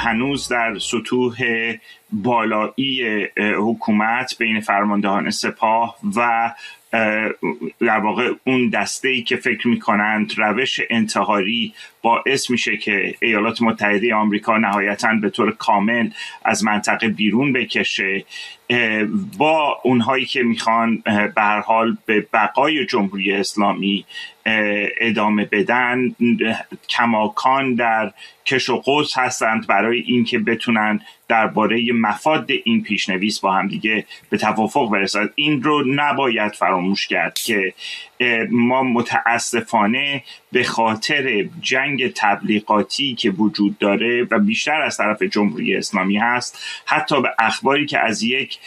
هنوز در سطوح بالایی حکومت بین فرماندهان سپاه و در واقع اون دسته‌ای که فکر می‌کنند روش انتحاری باعث میشه که ایالات متحده آمریکا نهایتاً به طور کامل از منطقه بیرون بکشه، با اونهایی که میخوان به هر حال به بقای جمهوری اسلامی ادامه بدن، کماکان در کش و قوس هستند برای اینکه بتونن درباره مفاد این پیشنویس با هم دیگه به توافق برسند. این رو نباید فراموش کرد که ما متاسفانه به خاطر جنگ تبلیغاتی که وجود داره و بیشتر از طرف جمهوری اسلامی هست، حتی به اخباری که از یک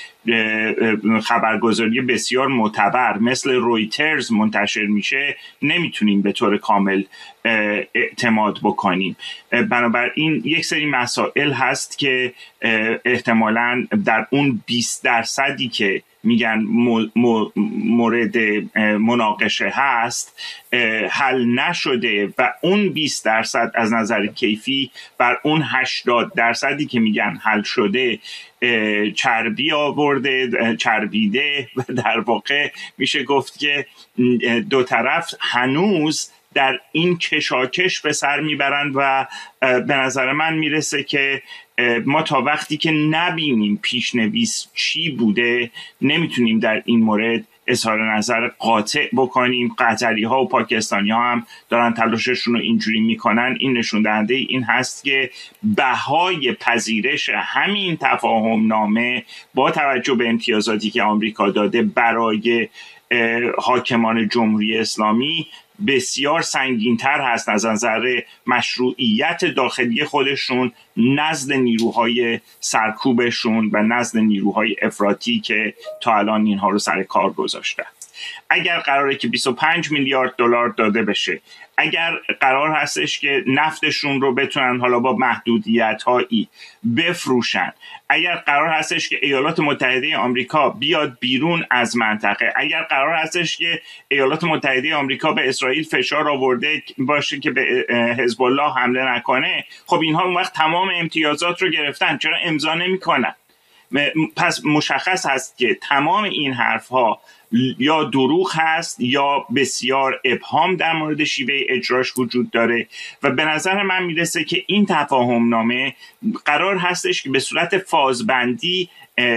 خبرگزاری بسیار معتبر مثل رویترز منتشر میشه نمیتونیم به طور کامل اعتماد بکنیم. بنابراین یک سری مسائل هست که احتمالاً در اون 20% که میگن مورد مناقشه هست حل نشده و اون 20% از نظر کیفی بر اون 80% که میگن حل شده چربی آورده، چربیده و در واقع میشه گفت که دو طرف هنوز در این کشاکش به سر میبرند و به نظر من میرسه که ما تا وقتی که نبینیم پیشنویس چی بوده نمیتونیم در این مورد اظهار نظر قاطع بکنیم. قطری ها و پاکستانی ها هم دارن تلاششون رو اینجوری میکنن. این نشون دهنده این هست که بهای پذیرش همین تفاهم نامه با توجه به امتیازاتی که آمریکا داده برای حاکمان جمهوری اسلامی بسیار سنگین‌تر هست از نظر مشروعیت داخلی خودشون نزد نیروهای سرکوبشون و نزد نیروهای افراطی که تا الان اینها رو سر کار گذاشته. اگر قراره که 25 میلیارد دلار داده بشه، اگر قرار هستش که نفتشون رو بتونن حالا با محدودیت‌هایی بفروشن، اگر قرار هستش که ایالات متحده آمریکا بیاد بیرون از منطقه، اگر قرار هستش که ایالات متحده آمریکا به اسرائیل فشار آورده باشه که به حزب الله حمله نکنه، خب اینها اون وقت تمام امتیازات رو گرفتن، چرا امضا نمی‌کنن؟ پس مشخص هست که تمام این حرف‌ها یا دروغ هست یا بسیار ابهام در مورد شیوه اجراش وجود داره و به نظر من میرسه که این تفاهم نامه قرار هستش که به صورت فازبندی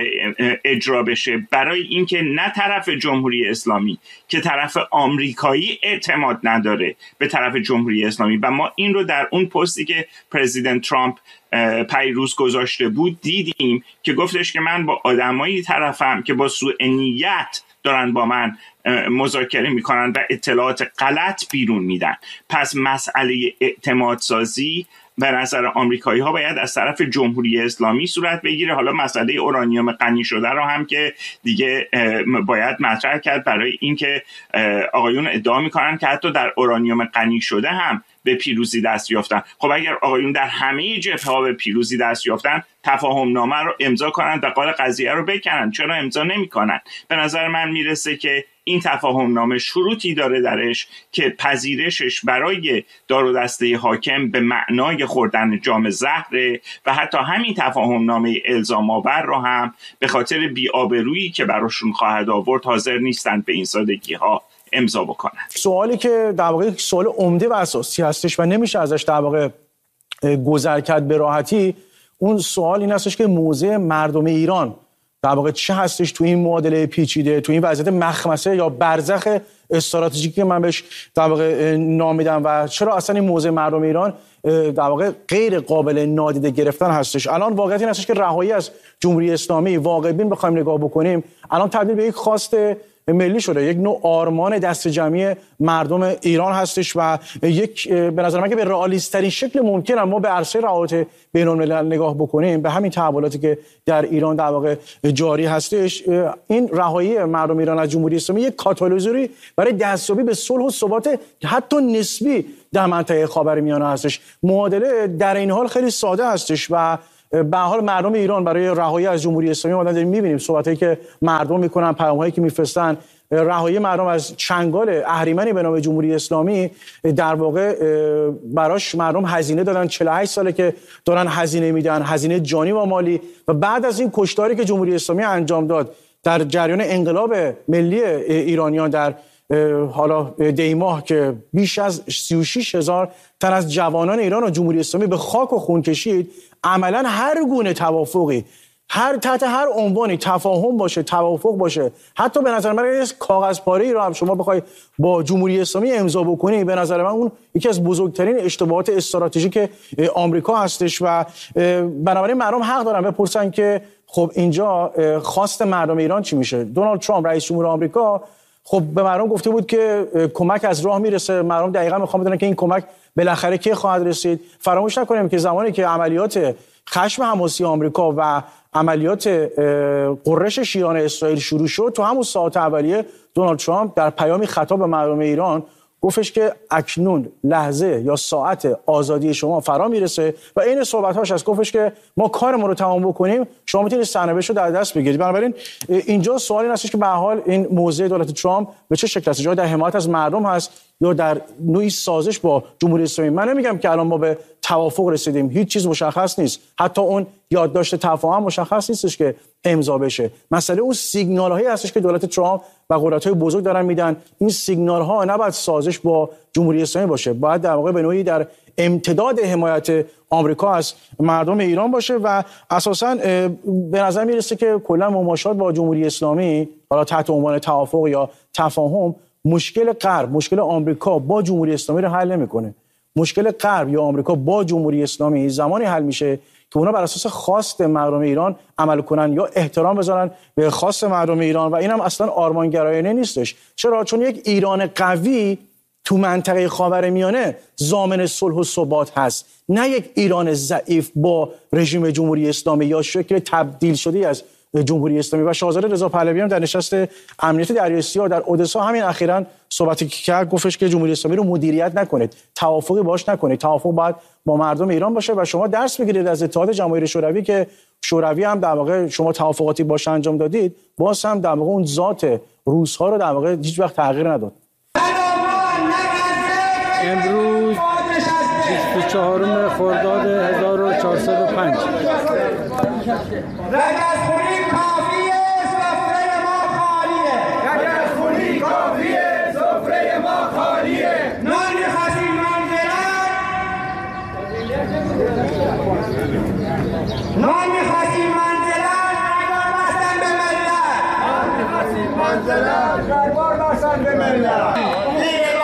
اجرا بشه برای اینکه نه طرف جمهوری اسلامی که طرف آمریکایی اعتماد نداره به طرف جمهوری اسلامی. و ما این رو در اون پستی که پرزیدنت ترامپ پیروز گذاشته بود دیدیم که گفتش که من با آدمایی طرفم که با سوء نیت دارن با من مذاکره میکنن و اطلاعات غلط بیرون میدن. پس مسئله اعتماد سازی به نظر آمریکایی ها باید از طرف جمهوری اسلامی صورت بگیره. حالا مسئله اورانیوم غنی شده رو هم که دیگه باید مطرح کرد، برای اینکه آقایون ادعا میکنن که حتی در اورانیوم غنی شده هم به پیروزی دست یافتن. خب اگر آقایون در همه جبهه‌ها به پیروزی دست یافتن، تفاهم نامه رو امضا کنن و قال قضیه رو بکنن، چرا امضا نمی‌کنن؟ به نظر من میرسه که این تفاهم نامه شروطی داره درش که پذیرشش برای دار و دسته حاکم به معنای خوردن جام زهره و حتی همین تفاهم نامه الزام آور رو هم به خاطر بی‌آبرویی که براشون خواهد آورد حاضر نیستن به این سادگی‌ها امضا بکنن. سوالی که در واقع سوال عمده و اساسی هستش و نمیشه ازش در واقع گذر کرد به راحتی، اون سوال این هستش که موضع مردم ایران در واقع چه هستش تو این معادله پیچیده، تو این وضعیت مخمسه یا برزخ استراتژیکی که من بهش در واقع نام میدم و چرا اصلا این موضع مردم ایران در واقع غیر قابل نادیده گرفتن هستش. الان واقعیت این هستش که رهایی از جمهوری اسلامی واقع بین بخوایم نگاه بکنیم الان تبدیل به یک خواست ملی شده، یک نوع آرمان دست جمعی مردم ایران هستش و یک به نظر من که به رئالیست ترین شکل ممکن ما به عرصه روابط بین الملل نگاه بکنیم، به همین تحولاتی که در ایران در واقع جاری هستش، این رهایی مردم ایران از جمهوری اسلامی یک کاتالیزوری برای دستیابی به صلح و ثبات حتی نسبی در منطقه خاورمیانه هستش. معادله در این حال خیلی ساده هستش و به حال مردم ایران برای رهایی از جمهوری اسلامی ما داریم می‌بینیم صحبتایی که مردم میکنن، پیام‌هایی که میفرستن رهایی مردم از چنگال اهریمنی به نام جمهوری اسلامی در واقع براش مردم هزینه دادن. 48 ساله که دارن هزینه میدن، هزینه جانی و مالی. و بعد از این کشتاری که جمهوری اسلامی انجام داد در جریان انقلاب ملی ایرانیان در حالا دیماه که بیش از 36,000 تن از جوانان ایران و جمهوری اسلامی به خاک و خون کشید، عملا هر گونه توافقی تحت هر عنوانی تفاهم باشه، توافق باشه، حتی به نظر من کاغذ پاره‌ای رو هم شما بخوای با جمهوری اسلامی امضا بکنی، به نظر من اون یکی از بزرگترین اشتباهات استراتژیک آمریکا هستش. و بنابراین مردم حق دارن بپرسن که خب اینجا خواست مردم ایران چی میشه؟ دونالد ترامپ رئیس جمهور آمریکا خب به مردم گفته بود که کمک از راه میرسه. مردم دقیقاً میخوان بدونن که این کمک بالاخره کی خواهد رسید. فراموش نکنیم که زمانی که عملیات خشم حماسی آمریکا و عملیات قررش شیران اسرائیل شروع شد، تو همون ساعات اولیه دونالد ترامپ در پیامی خطاب به مردم ایران گفتش که اکنون لحظه یا ساعت آزادی شما فرا میرسه و این صحبت‌هاش از گفتش که ما کارمون رو تمام بکنیم، شما میتونید سرنوشت رو در دست بگیرید. بنابراین اینجا سوالی هستش که به هر حال این موضع دولت ترامپ به چه شکل است؟ جای در حمایت از مردم هست یا در نوعی سازش با جمهوری اسلامی؟ من نمیگم که الان ما به توافق رسیدیم، هیچ چیز مشخص نیست، حتی اون یادداشت تفاهم مشخص نیستش که امضا بشه. مسئله اون سیگنال‌هایی هستش که دولت ترامپ و قدرت‌های بزرگ دارن میدن. این سیگنال‌ها نباید سازش با جمهوری اسلامی باشه، باید در واقع به نوعی در امتداد حمایت آمریکا از مردم ایران باشه. و اساساً به نظر میرسه که کلا مماشات با جمهوری اسلامی حالا تحت عنوان توافق یا تفاهم مشکل غرب، مشکل آمریکا با جمهوری اسلامی رو حل نمیکنه. مشکل غرب یا آمریکا با جمهوری اسلامی زمانی حل میشه که اونا بر اساس خواست مردم ایران عمل کنن یا احترام بذارن به خواست مردم ایران. و اینم اصلا آرمانگرایانه نیستش. چرا؟ چون یک ایران قوی تو منطقه خاورمیانه ضامن صلح و ثبات هست، نه یک ایران ضعیف با رژیم جمهوری اسلامی یا شکل تبدیل شده از جمهوری اسلامی. و شاهزاده رضا پهلوی هم در نشست امنیت دریای سیاه در اودسا همین اخیراً صحبتی که کرد، گفتش که جمهوری اسلامی رو مدیریت نکنید، توافقی باش نکنید، توافق باید با مردم ایران باشه. و شما درس بگیرید از اتحاد جماهیر شوروی که شوروی هم در واقع شما توافقاتی باش انجام دادید، باز هم در واقع اون ذات روس‌ها رو در واقع هیچ وقت تغییر نداد. امروز 24 خرداد 1405 ما می‌خواستیم منزلت دربار بستن به ملت.